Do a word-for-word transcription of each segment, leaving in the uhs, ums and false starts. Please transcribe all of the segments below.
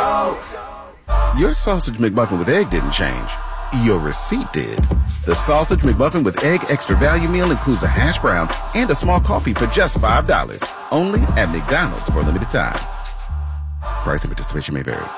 Show. Your sausage McMuffin with egg didn't change. Your receipt did. The Sausage McMuffin with Egg Extra Value Meal includes a hash brown and a small coffee for just five dollars. Only at McDonald's for a limited time. Price and participation may vary.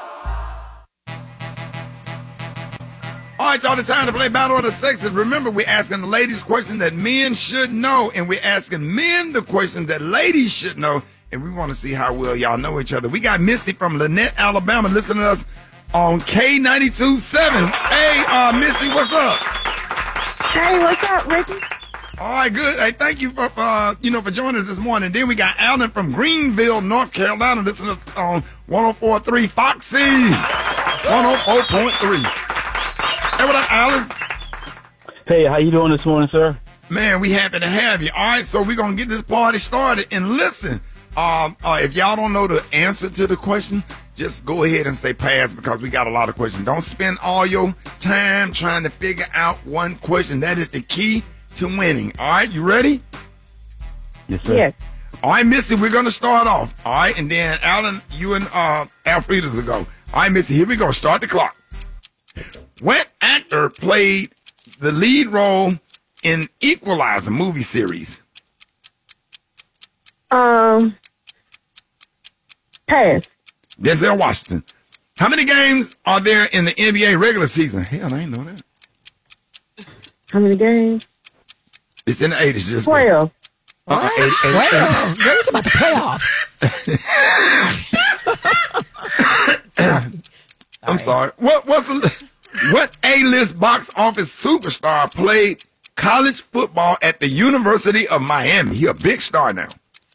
All right, y'all, it's time to play Battle of the Sexes. Remember, we're asking the ladies questions that men should know, and we're asking men the questions that ladies should know, and we want to see how well y'all know each other. We got Missy from Lynette, Alabama, listening to us on K ninety-two point seven. Hey, uh, Missy, what's up? Hey, what's up, Ricky? All right, good. Hey, thank you for, uh, you know, for joining us this morning. Then we got Alan from Greenville, North Carolina, listening to us on one oh four point three Foxy. one oh four point three. Hey, what up, Alan? Hey, how you doing this morning, sir? Man, we happy to have you. All right, so we're going to get this party started. And listen, um, uh, if y'all don't know the answer to the question, just go ahead and say pass because we got a lot of questions. Don't spend all your time trying to figure out one question. That is the key to winning. All right, you ready? Yes, sir. Yes. All right, Missy, we're going to start off. All right, and then Alan, you and uh, Alfreda's will go. All right, Missy, here we go. Start the clock. What actor played the lead role in Equalizer movie series? Um, pass. Denzel Washington. How many games are there in the N B A regular season? Hell, I ain't know that. How many games? It's in the eighties. Just Twelve. Uh, What? eight, eight, eight. Twelve? You're talking about the playoffs. I'm sorry. What what's the, what A-list box office superstar played college football at the University of Miami? He a big star now.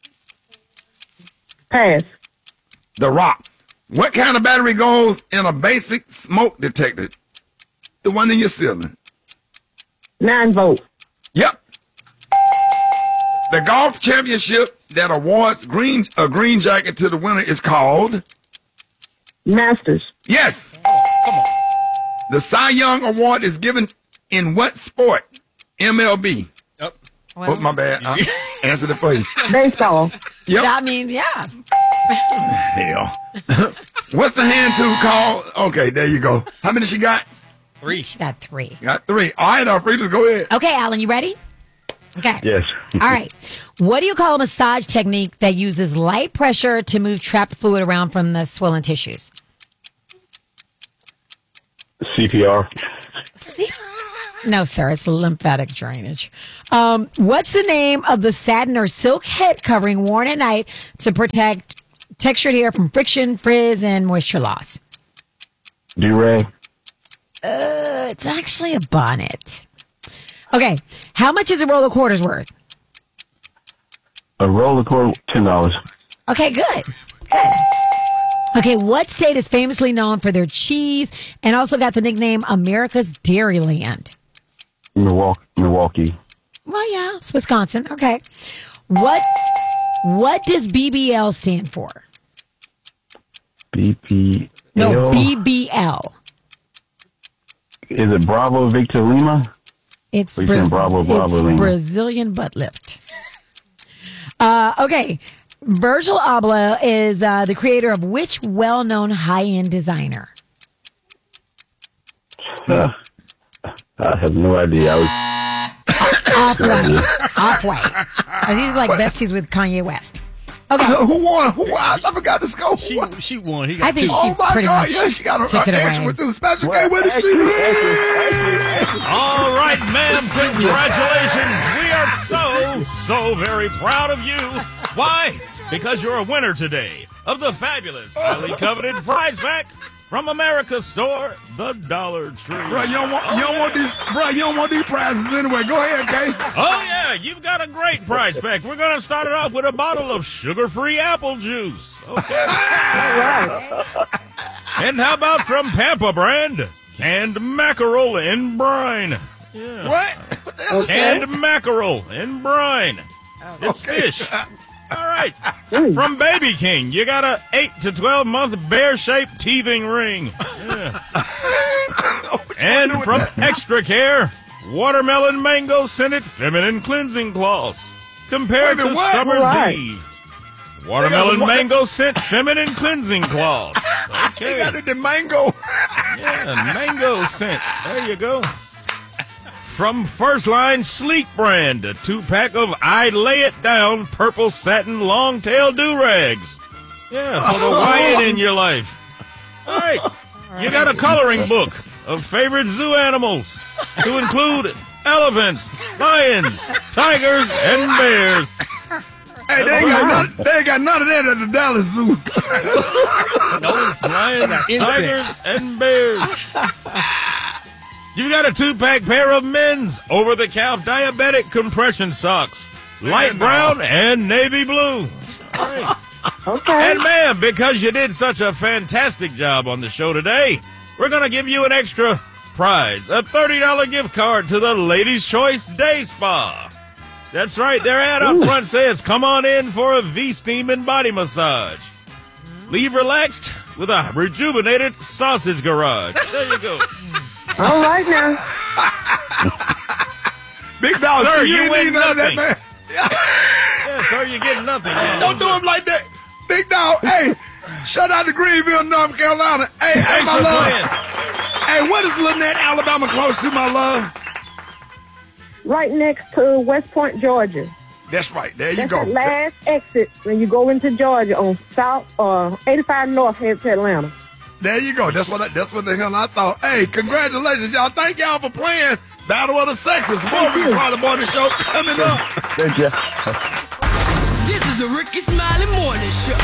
Pass. The Rock. What kind of battery goes in a basic smoke detector? The one in your ceiling. Nine volt. Yep. The golf championship that awards green a green jacket to the winner is called Masters. Yes. Come on. The Cy Young Award is given in what sport? M L B. Yep. Oh, my bad. I answered it for you. Baseball. Yep. I mean, yeah. Hell. What's the hand tool called? Okay, there you go. How many she got? Three. She got three. Got three. All right, Alfredo, go ahead. Okay, Alan, you ready? Okay. Yes. All right. What do you call a massage technique that uses light pressure to move trapped fluid around from the swollen tissues? C P R. No, sir. It's lymphatic drainage. Um, what's the name of the satin or silk head covering worn at night to protect textured hair from friction, frizz, and moisture loss? Do-rag. Uh, it's actually a bonnet. Okay. How much is a roll of quarters worth? A roll of quarter, ten dollars. Okay, good. Good. Okay, what state is famously known for their cheese and also got the nickname America's Dairyland? Milwaukee. Milwaukee. Well, yeah, it's Wisconsin. Okay. What what does B B L stand for? B P L. No, B B L. Is it Bravo Victor Lima? It's, We saying Braz- Bravo, Bravo, it's Lima. Brazilian butt lift. Uh, okay. Virgil Abloh is uh, the creator of which well-known high-end designer? Uh, I have no idea. I Off-white. Off-white. He's like besties with Kanye West. Okay. Who won? Who won? I forgot the score. She she won. He I got think two. she Oh, my pretty God. much Yeah, she got took a it extra away. with the special Well, game. Where did she actually, win? All right, ma'am. Congratulations. We are so, so very proud of you. Why? Because you're a winner today of the fabulous, highly coveted prize pack from America's store, the Dollar Tree. Bro, you don't want you don't want these bro, you don't want these prizes anyway. Go ahead, Kay. Oh, yeah, you've got a great prize pack. We're going to start it off with a bottle of sugar-free apple juice. Okay. And how about from Pampa brand? Canned mackerel in brine. Yeah. What? Canned mackerel in brine. It's fish. All right. From Baby King, you got a eight to twelve month bear-shaped teething ring. Yeah. And from Extra Care, watermelon mango scented feminine cleansing cloths. Compared Wait a to minute, what? Summer's What? Eve. Watermelon mango scent feminine cleansing cloths. They Okay. got it, the mango. Yeah, mango scent. There you go. From First Line Sleek brand, a two-pack of I Lay It Down purple satin long-tail do-rags. Yeah, for the Wyatt in your life. All right. You got a coloring book of favorite zoo animals to include elephants, lions, tigers, and bears. Hey, they ain't got none, they ain't got none of that at the Dallas Zoo. Those lions, tigers, and bears. You got a two-pack pair of men's over-the-calf diabetic compression socks, light brown and navy blue. All right. Okay. And ma'am, because you did such a fantastic job on the show today, we're going to give you an extra prize, a thirty dollars gift card to the Ladies' Choice Day Spa. That's right, their ad up front says, come on in for a V-steam and body massage. Leave relaxed with a rejuvenated sausage garage. There you go. All right now. Big dog, Sir, see, you you ain't win need none of that, nothing. man. Yeah, sir, you're getting nothing. Don't do him like that. Big dog, hey, shout out to Greenville, North Carolina. Hey, hey, Thanks my for love. playing. Hey, what is Lynette, Alabama close to, my love? Right next to West Point, Georgia. That's right. There you That's go. the last exit when you go into Georgia on South uh, eighty-five North head to Atlanta. There you go. That's what I, that's what the hell I thought. Hey, congratulations, y'all. Thank y'all for playing Battle of the Sexes. More Ricky Smiley Morning Show coming up. Thank you. This is the Ricky Smiley Morning Show.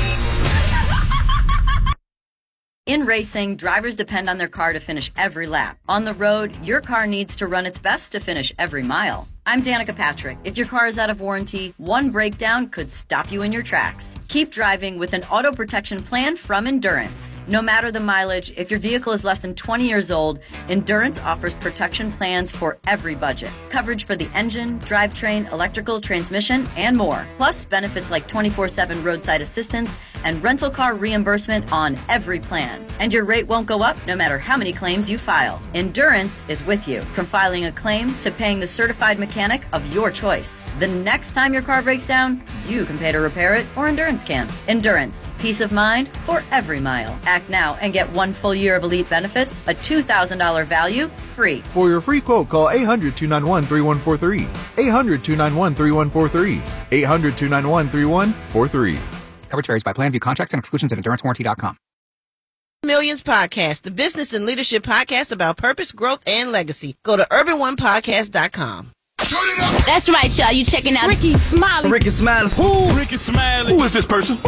In racing, drivers depend on their car to finish every lap. On the road, your car needs to run its best to finish every mile. I'm Danica Patrick. If your car is out of warranty, one breakdown could stop you in your tracks. Keep driving with an auto protection plan from Endurance. No matter the mileage, if your vehicle is less than twenty years old, Endurance offers protection plans for every budget. Coverage for the engine, drivetrain, electrical, transmission, and more. Plus benefits like twenty-four seven roadside assistance and rental car reimbursement on every plan. And your rate won't go up no matter how many claims you file. Endurance is with you, from filing a claim to paying the certified mechanic of your choice. The next time your car breaks down, you can pay to repair it, or Endurance can. Endurance, peace of mind for every mile. Act now and get one full year of elite benefits, a two thousand dollars value, free. For your free quote, call eight hundred, two nine one, three one four three. eight hundred, two nine one, three one four three. eight hundred, two nine one, three one four three. Coverage varies by plan. View contracts and exclusions at endurance warranty dot com. Millions Podcast, the business and leadership podcast about purpose, growth, and legacy. Go to urban one podcast dot com. That's right, y'all. You checking out Ricky Smiley. Ricky Smiley. Who? Ricky Smiley. Who is this person?